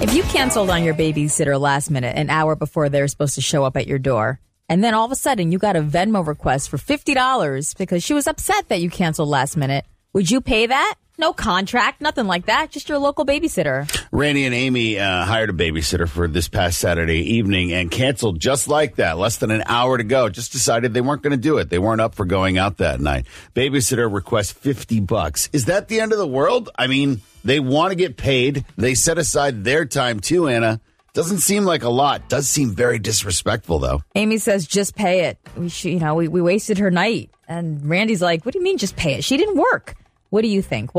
If you canceled on your babysitter last minute, an hour before they're supposed to show up at your door, and then all of a sudden you got a Venmo request for $50 because she was upset that you canceled last minute, would you pay that? No contract, nothing like that. Just your local babysitter. Randy and Amy hired a babysitter for this past Saturday evening and canceled just like that. Less than an hour to go. Just decided they weren't going to do it. They weren't up for going out that night. Babysitter requests $50. Is that the end of the world? I mean, they want to get paid. They set aside their time too, Anna. Doesn't seem like a lot. Does seem very disrespectful, though. Amy says, just pay it. We wasted her night. And Randy's like, what do you mean just pay it? She didn't work. What do you think?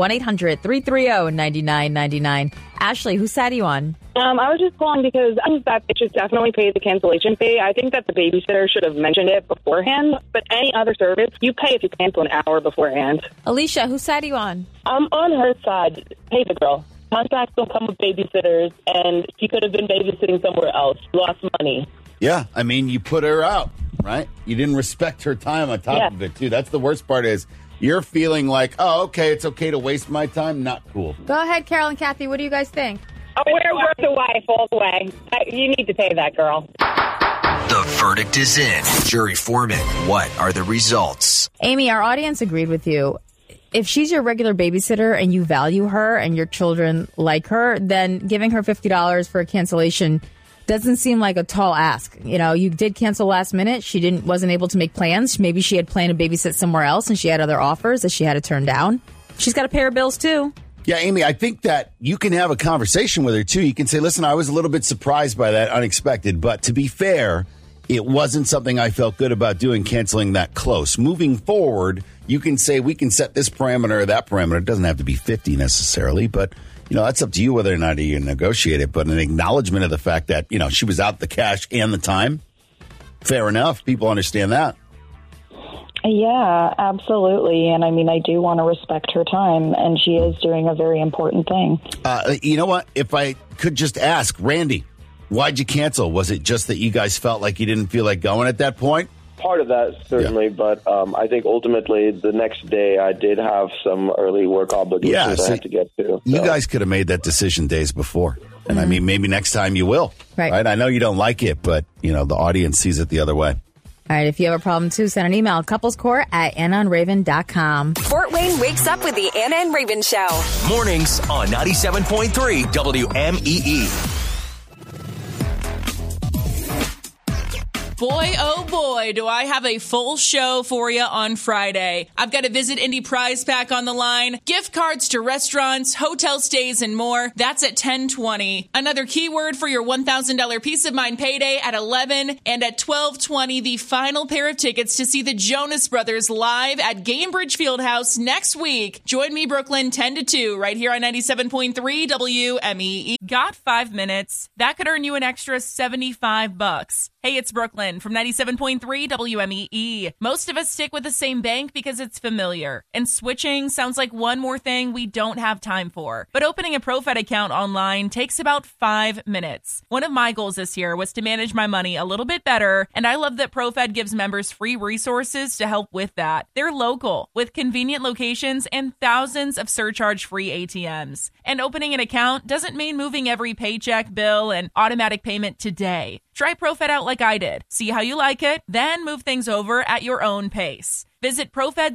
1-800-330-9999. Ashley, whose side are you on? I was just calling because I think that they should definitely pay the cancellation fee. I think that the babysitter should have mentioned it beforehand. But any other service, you pay if you cancel an hour beforehand. Alicia, whose side are you on? I'm on her side. Pay the girl. Contracts don't come with babysitters, and she could have been babysitting somewhere else. Lost money. Yeah, I mean, you put her out, right? You didn't respect her time on top of it, too. That's the worst part is you're feeling like, oh, okay, it's okay to waste my time. Not cool. Go ahead, Carol and Kathy. What do you guys think? Oh, we're worth the wife all the way. You need to pay that girl. The verdict is in. Jury foreman, what are the results? Amy, our audience agreed with you. If she's your regular babysitter and you value her and your children like her, then giving her $50 for a cancellation doesn't seem like a tall ask. You know, you did cancel last minute. She wasn't able to make plans. Maybe she had planned to babysit somewhere else and she had other offers that she had to turn down. She's got to pay her bills too. Yeah, Amy, I think that you can have a conversation with her too. You can say, listen, I was a little bit surprised by that, unexpected. But to be fair, it wasn't something I felt good about doing, canceling that close. Moving forward, you can say we can set this parameter or that parameter. It doesn't have to be 50 necessarily, but that's up to you whether or not you negotiate it. But an acknowledgement of the fact that, she was out the cash and the time, fair enough. People understand that. Yeah, absolutely. And I mean, I do want to respect her time, and she is doing a very important thing. You know what? If I could just ask, Randy, why'd you cancel? Was it just that you guys felt like you didn't feel like going at that point? Part of that, certainly, but I think ultimately the next day I did have some early work obligations I had to get to. So. You guys could have made that decision days before. And I mean, maybe next time you will. Right? I know you don't like it, but, the audience sees it the other way. All right, if you have a problem, too, send an email, couplescourt@AnnaandRaven.com. Fort Wayne wakes up with the Anna and Raven Show. Mornings on 97.3 WMEE. Boy, oh boy, do I have a full show for you on Friday. I've got a Visit Indy prize pack on the line, gift cards to restaurants, hotel stays, and more. That's at 10:20. Another keyword for your $1,000 Peace of Mind payday at 11. And at 12:20, the final pair of tickets to see the Jonas Brothers live at Gamebridge Fieldhouse next week. Join me, Brooklyn, 10 to 2, right here on 97.3 WMEE. Got 5 minutes? That could earn you an extra $75. Hey, it's Brooklyn from 97.3 WMEE. Most of us stick with the same bank because it's familiar. And switching sounds like one more thing we don't have time for. But opening a ProFed account online takes about 5 minutes. One of my goals this year was to manage my money a little bit better, and I love that ProFed gives members free resources to help with that. They're local, with convenient locations and thousands of surcharge-free ATMs. And opening an account doesn't mean moving every paycheck, bill, and automatic payment today. Try ProFed out like I did. See how you like it, then move things over at your own pace. Visit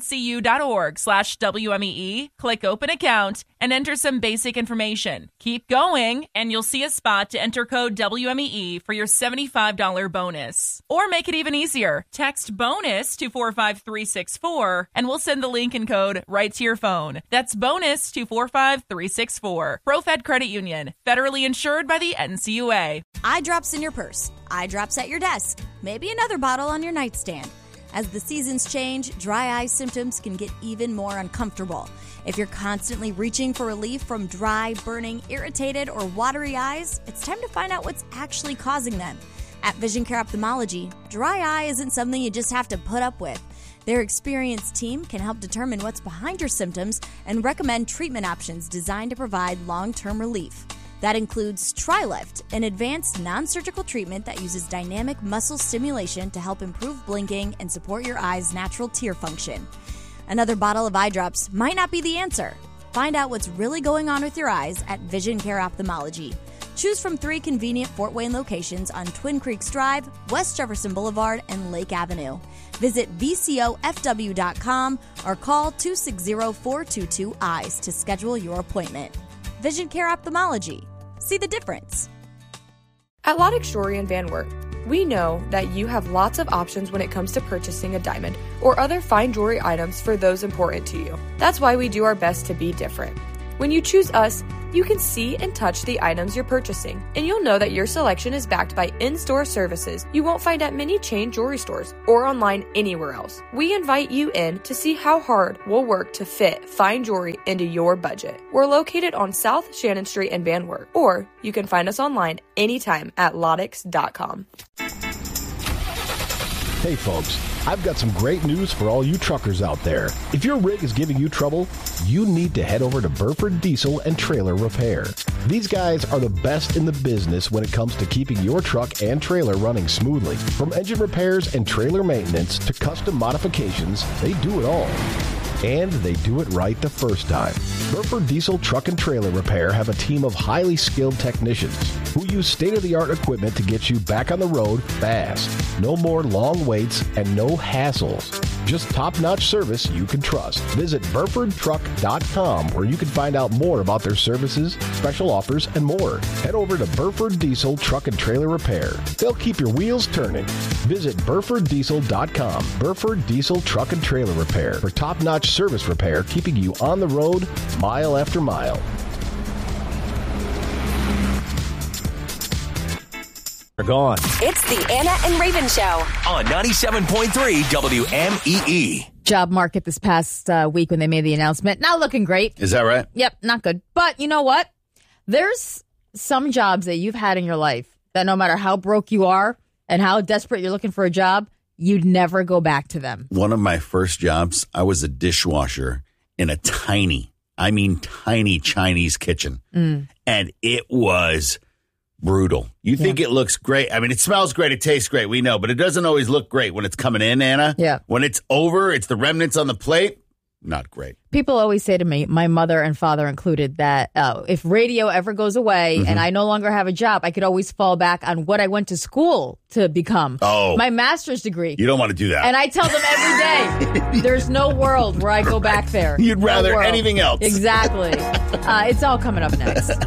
profedcu.org/WMEE, click Open Account, and enter some basic information. Keep going, and you'll see a spot to enter code WMEE for your $75 bonus. Or make it even easier. Text BONUS to 45364, and we'll send the link and code right to your phone. That's BONUS to 45364. ProFed Credit Union, federally insured by the NCUA. Eye drops in your purse, eye drops at your desk, maybe another bottle on your nightstand. As the seasons change, dry eye symptoms can get even more uncomfortable. If you're constantly reaching for relief from dry, burning, irritated, or watery eyes, it's time to find out what's actually causing them. At Vision Care Ophthalmology, dry eye isn't something you just have to put up with. Their experienced team can help determine what's behind your symptoms and recommend treatment options designed to provide long-term relief. That includes TriLift, an advanced non-surgical treatment that uses dynamic muscle stimulation to help improve blinking and support your eye's natural tear function. Another bottle of eye drops might not be the answer. Find out what's really going on with your eyes at Vision Care Ophthalmology. Choose from 3 convenient Fort Wayne locations on Twin Creeks Drive, West Jefferson Boulevard, and Lake Avenue. Visit VCOFW.com or call 260-422-EYES to schedule your appointment. Vision Care Ophthalmology. See the difference. At Lodex Jewelry and Van Wert, we know that you have lots of options when it comes to purchasing a diamond or other fine jewelry items for those important to you. That's why we do our best to be different. When you choose us, you can see and touch the items you're purchasing, and you'll know that your selection is backed by in-store services you won't find at many chain jewelry stores or online anywhere else. We invite you in to see how hard we'll work to fit fine jewelry into your budget. We're located on South Shannon Street in Van Wert, or you can find us online anytime at Lodex.com. Hey folks, I've got some great news for all you truckers out there. If your rig is giving you trouble, you need to head over to Burford Diesel and Trailer Repair. These guys are the best in the business when it comes to keeping your truck and trailer running smoothly. From engine repairs and trailer maintenance to custom modifications, they do it all. And they do it right the first time. Burford Diesel Truck and Trailer Repair have a team of highly skilled technicians who use state-of-the-art equipment to get you back on the road fast. No more long waits and no hassles. Just top-notch service you can trust. Visit BurfordTruck.com where you can find out more about their services, special offers, and more. Head over to Burford Diesel Truck and Trailer Repair. They'll keep your wheels turning. Visit BurfordDiesel.com. Burford Diesel Truck and Trailer Repair for top-notch service repair, keeping you on the road mile after mile. They're gone. It's the Anna and Raven Show on 97.3 WMEE. Job market this past week when they made the announcement, not looking great. Is that right? Yep, not good. But you know what? There's some jobs that you've had in your life that no matter how broke you are and how desperate you're looking for a job, you'd never go back to them. One of my first jobs, I was a dishwasher in a tiny Chinese kitchen. And it was brutal. You think it looks great. I mean, it smells great. It tastes great. We know, but it doesn't always look great when it's coming in, Anna. Yeah. When it's over, it's the remnants on the plate. Not great. People always say to me, my mother and father included, that if radio ever goes away and I no longer have a job, I could always fall back on what I went to school to become. Oh. My master's degree. You don't want to do that. And I tell them every day, there's no world where I go back there. You'd rather anything else. Exactly. It's all coming up next.